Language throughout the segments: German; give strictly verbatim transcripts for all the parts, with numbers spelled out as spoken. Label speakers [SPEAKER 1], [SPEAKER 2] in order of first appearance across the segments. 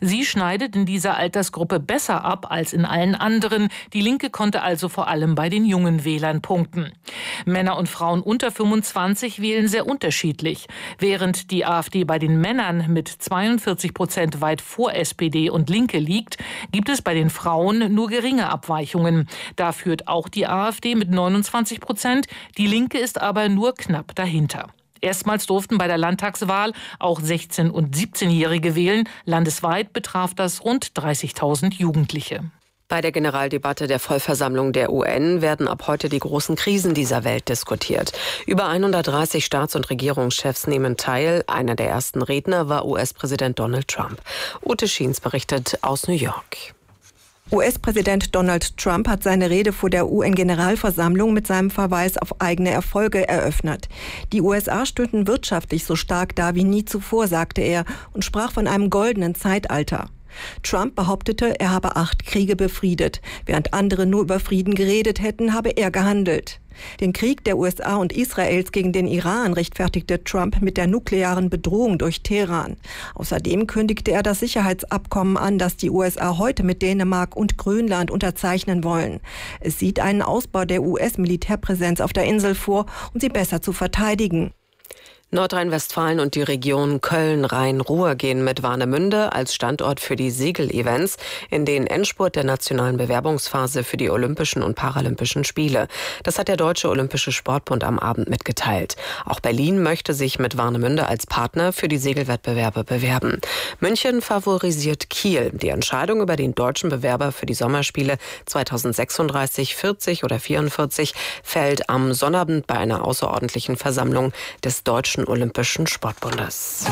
[SPEAKER 1] Sie schneidet in dieser Altersgruppe besser ab als in allen anderen. Die Linke konnte also vor allem bei den jungen Wählern punkten. Männer und Frauen unter fünfundzwanzig wählen sehr unterschiedlich. Während die AfD bei den Männern mit zweiundvierzig Prozent weit vor S P D und Linke liegt, gibt es bei den Frauen nur geringe Abweichungen. Da führt auch die AfD mit neunundzwanzig Prozent. Die Linke ist aber nur knapp dahinter. Erstmals durften bei der Landtagswahl auch sechzehn- und siebzehnjährige wählen. Landesweit betraf das rund dreißigtausend Jugendliche.
[SPEAKER 2] Bei der Generaldebatte der Vollversammlung der U N werden ab heute die großen Krisen dieser Welt diskutiert. Über hundertdreißig Staats- und Regierungschefs nehmen teil. Einer der ersten Redner war U S-Präsident Donald Trump. Ute Schiens berichtet aus New York.
[SPEAKER 3] U S-Präsident Donald Trump hat seine Rede vor der U N-Generalversammlung mit seinem Verweis auf eigene Erfolge eröffnet. Die U S A stünden wirtschaftlich so stark da wie nie zuvor, sagte er und sprach von einem goldenen Zeitalter. Trump behauptete, er habe acht Kriege befriedet. Während andere nur über Frieden geredet hätten, habe er gehandelt. Den Krieg der U S A und Israels gegen den Iran rechtfertigte Trump mit der nuklearen Bedrohung durch Teheran. Außerdem kündigte er das Sicherheitsabkommen an, das die U S A heute mit Dänemark und Grönland unterzeichnen wollen. Es sieht einen Ausbau der U S-Militärpräsenz auf der Insel vor, um sie besser zu verteidigen.
[SPEAKER 2] Nordrhein-Westfalen und die Region Köln-Rhein-Ruhr gehen mit Warnemünde als Standort für die Segelevents in den Endspurt der nationalen Bewerbungsphase für die Olympischen und Paralympischen Spiele. Das hat der Deutsche Olympische Sportbund am Abend mitgeteilt. Auch Berlin möchte sich mit Warnemünde als Partner für die Segelwettbewerbe bewerben. München favorisiert Kiel. Die Entscheidung über den deutschen Bewerber für die Sommerspiele zweitausendsechsunddreißig, vierzig oder vierundvierzig fällt am Sonnabend bei einer außerordentlichen Versammlung des Deutschen Olympischen Sportbundes.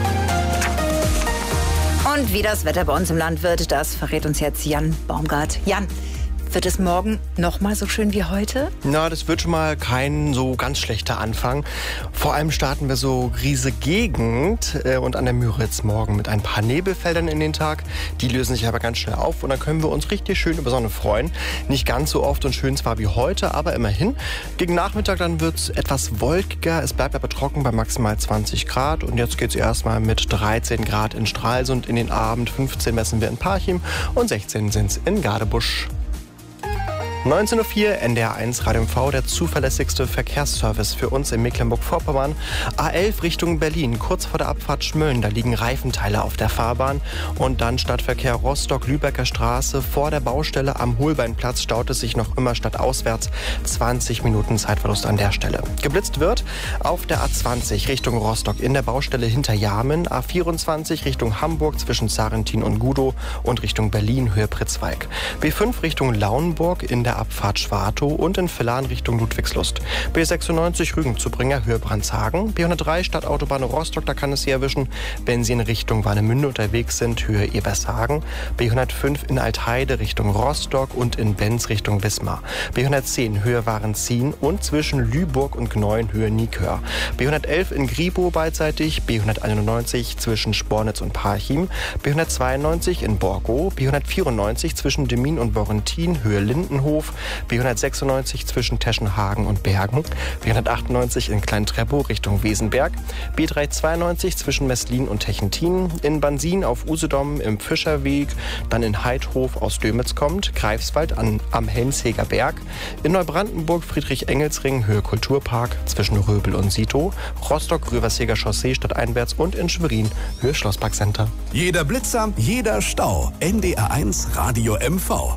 [SPEAKER 4] Und wie das Wetter bei uns im Land wird, das verrät uns jetzt Jan Baumgart. Jan, wird es morgen noch mal so schön wie heute?
[SPEAKER 5] Na, das wird schon mal kein so ganz schlechter Anfang. Vor allem starten wir so Riese Gegend äh, und an der Müritz morgen mit ein paar Nebelfeldern in den Tag. Die lösen sich aber ganz schnell auf und dann können wir uns richtig schön über Sonne freuen. Nicht ganz so oft und schön zwar wie heute, aber immerhin. Gegen Nachmittag dann wird es etwas wolkiger. Es bleibt aber trocken bei maximal zwanzig Grad. Und jetzt geht es erstmal mit dreizehn Grad in Stralsund in den Abend. fünfzehn messen wir in Parchim und sechzehn sind es in Gadebusch. neunzehn Uhr vier, N D R eins Radio M V, der zuverlässigste Verkehrsservice für uns in Mecklenburg-Vorpommern. A elf Richtung Berlin, kurz vor der Abfahrt Schmölln, da liegen Reifenteile auf der Fahrbahn. Und dann Stadtverkehr Rostock-Lübecker Straße, vor der Baustelle am Holbeinplatz staut es sich noch immer stadtauswärts. zwanzig Minuten Zeitverlust an der Stelle. Geblitzt wird auf der A zwanzig Richtung Rostock in der Baustelle hinter Jarmen, A vierundzwanzig Richtung Hamburg zwischen Sarrentin und Gudow und Richtung Berlin Höhe Pritzwalk. B fünf Richtung Lauenburg in der Abfahrt Schwartow und in Villahn Richtung Ludwigslust. B sechsundneunzig Rügen-Zubringer Höhe Brandshagen. B hundertdrei Stadtautobahn Rostock, da kann es Sie erwischen, wenn Sie in Richtung Warnemünde unterwegs sind, Höhe Ebershagen. B hundertfünf in Altheide Richtung Rostock und in Benz Richtung Wismar. B hundertzehn Höhe Warenzien und zwischen Lüburg und Gneuen Höhe Niekör. B hundertelf in Gribow beidseitig. B hunderteinundneunzig zwischen Spornitz und Parchim. B hundertzweiundneunzig in Borgow. B hundertvierundneunzig zwischen Demmin und Borrentin Höhe Lindenhof. B hundertsechsundneunzig zwischen Teschenhagen und Bergen, B hundertachtundneunzig in Klein-Treppow Richtung Wesenberg, B dreihundertzweiundneunzig zwischen Messlin und Techentin, in Bansin auf Usedom im Fischerweg, dann in Heidhof aus Dömitz kommt, Greifswald an, am Helmsheger Berg, in Neubrandenburg Friedrich-Engels-Ring Höhe Kulturpark zwischen Röbel und Sito, Rostock Röversheger Chaussee stadteinwärts und in Schwerin Höhe Schlosspark Center.
[SPEAKER 6] Jeder Blitzer, jeder Stau. N D R eins Radio M V.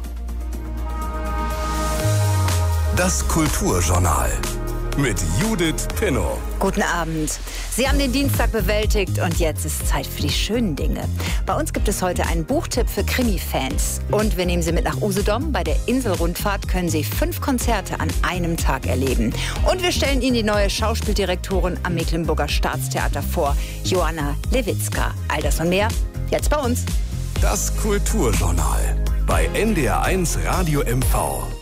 [SPEAKER 6] Das Kulturjournal mit Judith Pinnow.
[SPEAKER 4] Guten Abend. Sie haben den Dienstag bewältigt und jetzt ist Zeit für die schönen Dinge. Bei uns gibt es heute einen Buchtipp für Krimi-Fans. Und wir nehmen Sie mit nach Usedom. Bei der Inselrundfahrt können Sie fünf Konzerte an einem Tag erleben. Und wir stellen Ihnen die neue Schauspieldirektorin am Mecklenburger Staatstheater vor, Joanna Lewitzka. All das und mehr jetzt bei uns.
[SPEAKER 6] Das Kulturjournal bei N D R eins Radio M V.